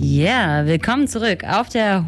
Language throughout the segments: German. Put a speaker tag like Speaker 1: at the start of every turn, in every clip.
Speaker 1: Ja, willkommen zurück auf der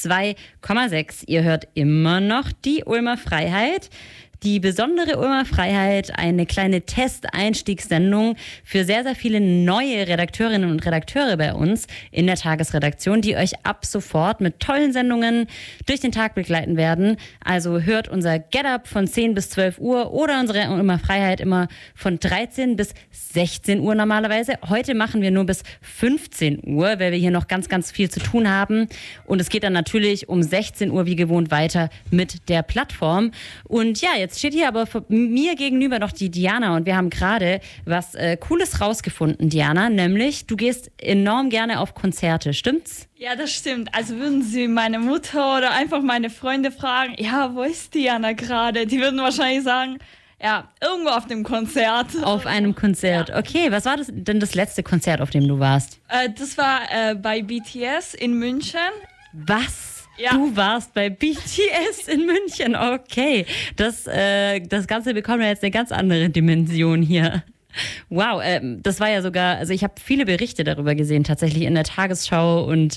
Speaker 1: 102,6. Ihr hört immer noch die Ulmer Freiheit. Die besondere Ulmer Freiheit, eine kleine Testeinstiegssendung für sehr, sehr viele neue Redakteurinnen und Redakteure bei uns in der Tagesredaktion, die euch ab sofort mit tollen Sendungen durch den Tag begleiten werden. Also hört unser Get Up von 10 bis 12 Uhr oder unsere Ulmer Freiheit immer von 13 bis 16 Uhr normalerweise. Heute machen wir nur bis 15 Uhr, weil wir hier noch ganz, ganz viel zu tun haben. Und es geht dann natürlich um 16 Uhr wie gewohnt weiter mit der Plattform. Und ja, jetzt steht hier aber mir gegenüber noch die Diana und wir haben gerade was Cooles rausgefunden, Diana, nämlich du gehst enorm gerne auf Konzerte, stimmt's?
Speaker 2: Ja, das stimmt. Also würden Sie meine Mutter oder einfach meine Freunde fragen, ja, wo ist Diana gerade? Die würden wahrscheinlich sagen, ja, irgendwo auf dem Konzert.
Speaker 1: Auf einem Konzert, ja. Okay. Was war denn das letzte Konzert, auf dem du warst?
Speaker 2: Das war bei BTS in München.
Speaker 1: Was?
Speaker 2: Ja.
Speaker 1: Du warst bei BTS in München, okay. Das Ganze bekommt ja jetzt eine ganz andere Dimension hier. Wow, das war ja sogar, also ich habe viele Berichte darüber gesehen, tatsächlich in der Tagesschau und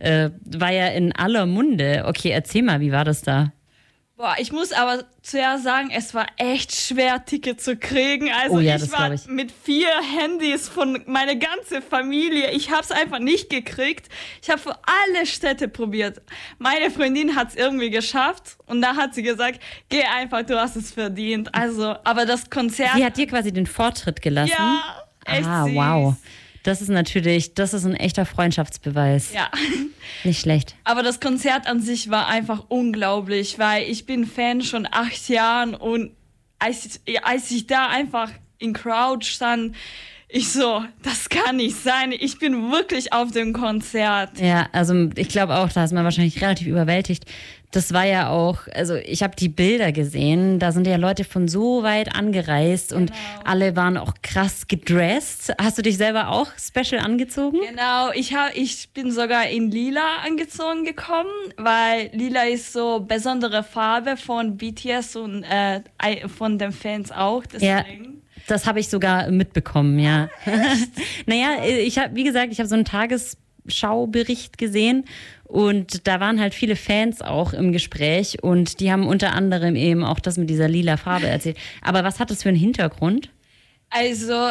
Speaker 1: war ja in aller Munde. Okay, erzähl mal, wie war das da?
Speaker 2: Boah, ich muss aber zuerst sagen, es war echt schwer, Ticket zu kriegen. Also ich war mit 4 Handys von meiner ganzen Familie. Ich habe es einfach nicht gekriegt. Ich habe für alle Städte probiert. Meine Freundin hat es irgendwie geschafft und da hat sie gesagt, geh einfach, du hast es verdient. Also, aber das Konzert...
Speaker 1: Sie hat dir quasi den Vortritt gelassen?
Speaker 2: Ja, echt süß.
Speaker 1: Wow. Das ist ein echter Freundschaftsbeweis.
Speaker 2: Ja.
Speaker 1: Nicht schlecht.
Speaker 2: Aber das Konzert an sich war einfach unglaublich, weil ich bin Fan schon 8 Jahren und als ich da einfach in Crowd stand, ich so, das kann nicht sein. Ich bin wirklich auf dem Konzert.
Speaker 1: Ja, also ich glaube auch, da ist man wahrscheinlich relativ überwältigt. Das war ja auch, also ich habe die Bilder gesehen, da sind ja Leute von so weit angereist und alle waren auch krass gedressed. Hast du dich selber auch special angezogen?
Speaker 2: Genau, ich bin sogar in lila angezogen gekommen, weil lila ist so besondere Farbe von BTS und von den Fans auch, deswegen.
Speaker 1: Ja. Das habe ich sogar mitbekommen, ja. Naja, ich habe so einen Tagesschaubericht gesehen und da waren halt viele Fans auch im Gespräch und die haben unter anderem eben auch das mit dieser lila Farbe erzählt. Aber was hat das für einen Hintergrund?
Speaker 2: Also,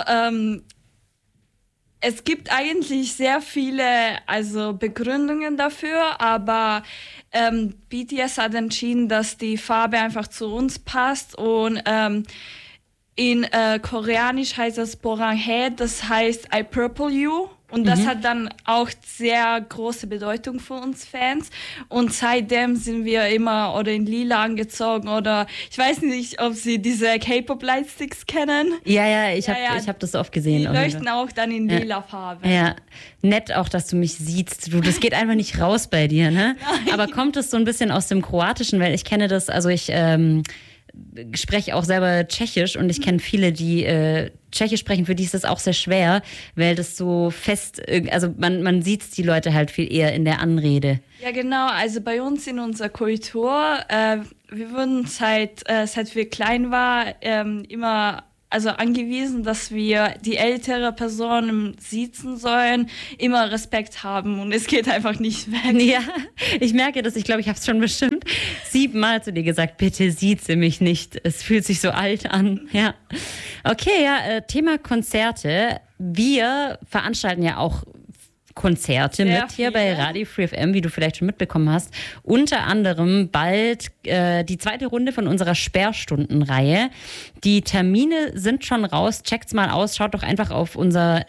Speaker 2: es gibt eigentlich sehr viele Begründungen dafür, aber BTS hat entschieden, dass die Farbe einfach zu uns passt und in Koreanisch heißt das Boranghae, das heißt I Purple You. Und das hat dann auch sehr große Bedeutung für uns Fans. Und seitdem sind wir immer oder in lila angezogen oder ich weiß nicht, ob Sie diese K-Pop Lightsticks kennen.
Speaker 1: Ja, ich hab das oft gesehen.
Speaker 2: Die leuchten auch dann in lila Farbe.
Speaker 1: Ja, nett auch, dass du mich siehst. Das geht einfach nicht raus bei dir, ne?
Speaker 2: Nein.
Speaker 1: Aber kommt es so ein bisschen aus dem Kroatischen, weil ich kenne das, also ich spreche auch selber Tschechisch und ich kenne viele, die Tschechisch sprechen, für die ist das auch sehr schwer, weil das so fest, also man sieht die Leute halt viel eher in der Anrede.
Speaker 2: Ja, genau, also bei uns in unserer Kultur, wir wurden seit wir klein waren, immer angewiesen, dass wir die ältere Person siezen sollen, immer Respekt haben und es geht einfach nicht weg.
Speaker 1: Ja, ich merke das, ich glaube, ich habe es schon bestimmt 7-mal zu dir gesagt, bitte sieze mich nicht, es fühlt sich so alt an. Ja. Okay, ja, Thema Konzerte. Wir veranstalten ja auch Konzerte mit hier bei Radio Free FM, wie du vielleicht schon mitbekommen hast. Unter anderem bald die zweite Runde von unserer Sperrstundenreihe. Die Termine sind schon raus. Checkt's mal aus. Schaut doch einfach auf unser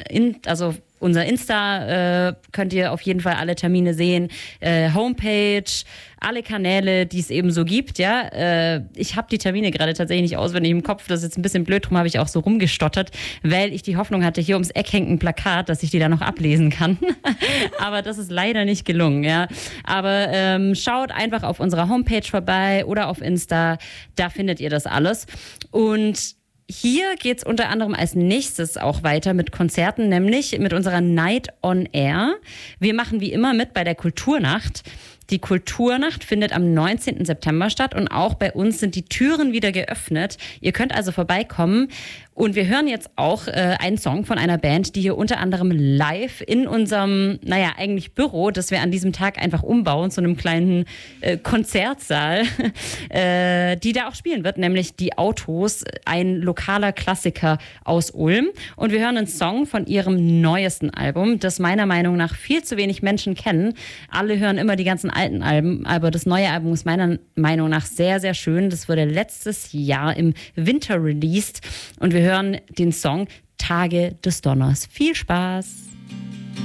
Speaker 1: Insta, könnt ihr auf jeden Fall alle Termine sehen. Homepage, alle Kanäle, die es eben so gibt. Ja, ich habe die Termine gerade tatsächlich nicht auswendig im Kopf. Das ist jetzt ein bisschen blöd, darum habe ich auch so rumgestottert, weil ich die Hoffnung hatte, hier ums Eck hängt ein Plakat, dass ich die da noch ablesen kann. Aber das ist leider nicht gelungen. Ja, aber schaut einfach auf unserer Homepage vorbei oder auf Insta. Da findet ihr das alles. Und hier geht's unter anderem als nächstes auch weiter mit Konzerten, nämlich mit unserer Night on Air. Wir machen wie immer mit bei der Kulturnacht. Die Kulturnacht findet am 19. September statt und auch bei uns sind die Türen wieder geöffnet. Ihr könnt also vorbeikommen. Und wir hören jetzt auch einen Song von einer Band, die hier unter anderem live in unserem, eigentlich Büro, das wir an diesem Tag einfach umbauen zu einem kleinen Konzertsaal, die da auch spielen wird, nämlich Die Autos, ein lokaler Klassiker aus Ulm. Und wir hören einen Song von ihrem neuesten Album, das meiner Meinung nach viel zu wenig Menschen kennen. Alle hören immer die ganzen alten Alben, aber das neue Album ist meiner Meinung nach sehr, sehr schön. Das wurde letztes Jahr im Winter released und wir hören den Song Tage des Donners. Viel Spaß!